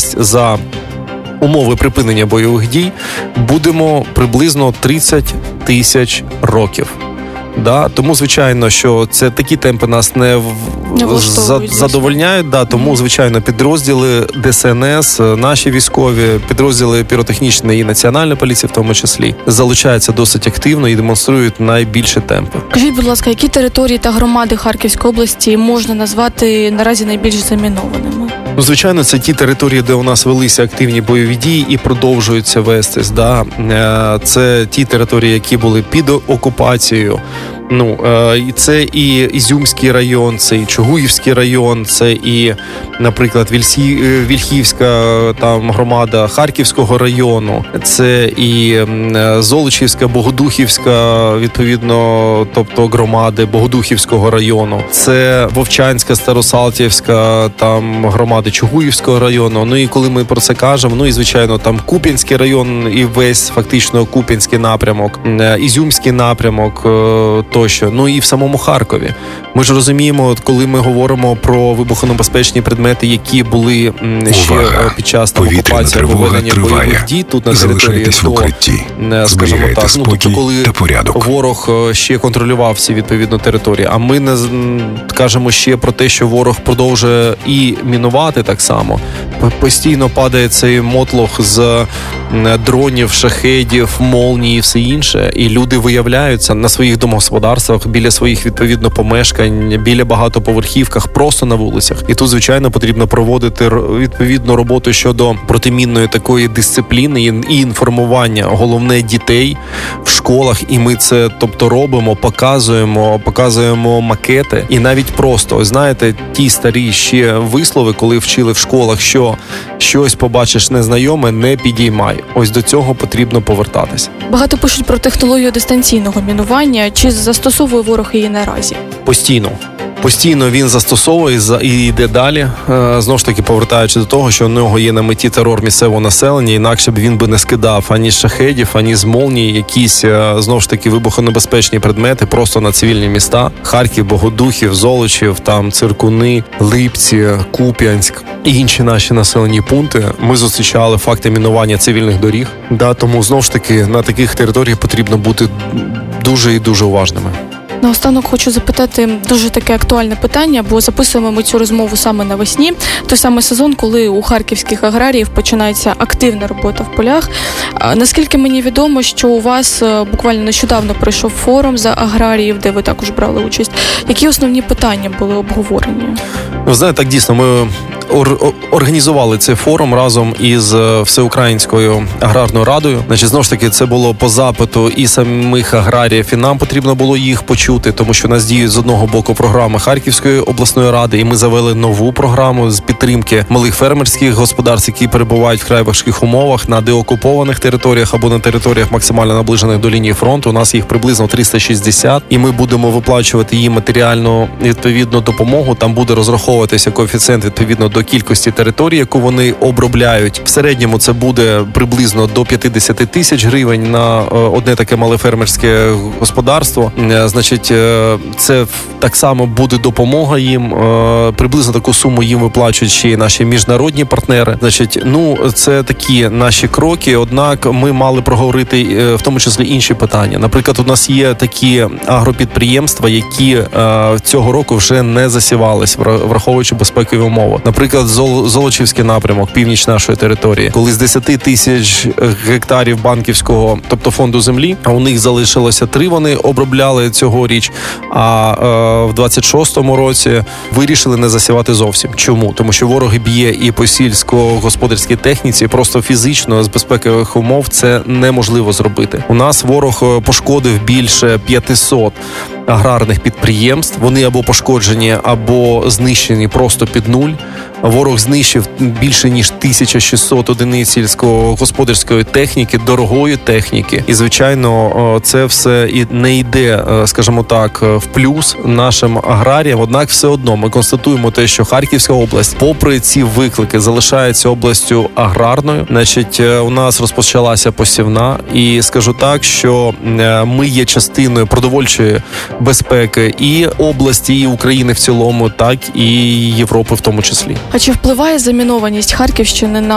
відповідальність за умови припинення бойових дій будемо приблизно 30 тисяч років. Да, тому, звичайно, що це такі темпи нас не задовольняють. Да, тому, звичайно, підрозділи ДСНС, наші військові, підрозділи піротехнічної і Національної поліції в тому числі, залучаються досить активно і демонструють найбільші темпи. Скажіть, будь ласка, які території та громади Харківської області можна назвати наразі найбільш замінованими? Ну, звичайно, це ті території, де у нас велися активні бойові дії і продовжуються вестись. Да? Це ті території, які були під окупацією. І це і Ізюмський район, це і Чугуївський район, це і, наприклад, Вільхівська там громада Харківського району, це і Золочівська, Богодухівська, відповідно, тобто громади Богодухівського району, це Вовчанська, Старосалтівська, там громади Чугуївського району. Ну і коли ми про це кажемо, і звичайно, там Куп'янський район і весь фактично Куп'янський напрямок, Ізюмський напрямок, тощо. І в самому Харкові. Ми ж розуміємо, коли ми говоримо про вибухонебезпечні предмети, які були ще під час окупації виведення бойових дій тут на території, скажімо так, тобто коли ворог ще контролював всі відповідно території, а ми не кажемо ще про те, що ворог продовжує і мінувати так само. Постійно падає цей мотлох з дронів, шахедів, молній і все інше, і люди виявляються на своїх домогосподарствах, біля своїх відповідно помешкань, біля багатоповерхівках, просто на вулицях. І тут, звичайно, потрібно проводити відповідну роботу щодо протимінної такої дисципліни і інформування, головне, дітей в школах, і ми це, тобто, робимо, показуємо макети, і навіть просто, ось знаєте, ті старі ще вислови, коли вчили в школах, що щось побачиш незнайоме, не підіймай. Ось до цього потрібно повертатися. Багато пишуть про технологію дистанційного мінування. Чи застосовує ворог її наразі? Постійно він застосовує і йде далі, знову ж таки повертаючи до того, що у нього є на меті терор місцевого населення, інакше б він би не скидав ані з шахедів, ані з молній, якісь, знову ж таки, вибухонебезпечні предмети просто на цивільні міста. Харків, Богодухів, Золочів, там Циркуни, Липці, Куп'янськ і інші наші населені пункти. Ми зустрічали факти мінування цивільних доріг. Да, тому, знову ж таки, на таких територіях потрібно бути дуже і дуже уважними. Наостанок хочу запитати дуже таке актуальне питання, бо записуємо ми цю розмову саме навесні. Той самий сезон, коли у харківських аграріїв починається активна робота в полях. Наскільки мені відомо, що у вас буквально нещодавно пройшов форум за аграріїв, де ви також брали участь. Які основні питання були обговорені? Ви знаєте, так дійсно, ми організували цей форум разом із Всеукраїнською аграрною радою. Значить, знову ж таки, це було по запиту і самих аграріїв, і нам потрібно було їх почути, тому що у нас діють з одного боку програми Харківської обласної ради, і ми завели нову програму з підтримки малих фермерських господарств, які перебувають в вкрай важких умовах на деокупованих територіях або на територіях максимально наближених до лінії фронту. У нас їх приблизно 360, і ми будемо виплачувати їм матеріальну відповідну допомогу. Там буде розраховуватися коефіцієнт відповідно до кількості територій, яку вони обробляють. В середньому це буде приблизно до 50 тисяч гривень на одне таке мале фермерське господарство. Значить, це так само буде допомога їм. Приблизно таку суму їм виплачують ще й наші міжнародні партнери. Значить, це такі наші кроки, однак ми мали проговорити в тому числі інші питання. Наприклад, у нас є такі агропідприємства, які цього року вже не засівались, враховуючи безпекові умови. Наприклад, Золочівський напрямок, північ нашої території, коли з 10 тисяч гектарів банківського, тобто фонду землі, а у них залишилося 3, вони обробляли цьогоріч, а в 26-му році вирішили не засівати зовсім. Чому? Тому що вороги б'є і по сільськогосподарській техніці, просто фізично, з безпекових умов це неможливо зробити. У нас ворог пошкодив більше 500 аграрних підприємств. Вони або пошкоджені, або знищені просто під нуль. Ворог знищив більше ніж 1600 одиниць сільськогосподарської техніки, дорогої техніки. І, звичайно, це все і не йде, скажімо так, в плюс нашим аграріям. Однак все одно ми констатуємо те, що Харківська область, попри ці виклики, залишається областю аграрною. Значить, у нас розпочалася посівна. І скажу так, що ми є частиною продовольчої безпеки і області, і України в цілому, так і Європи в тому числі. А чи впливає замінованість Харківщини на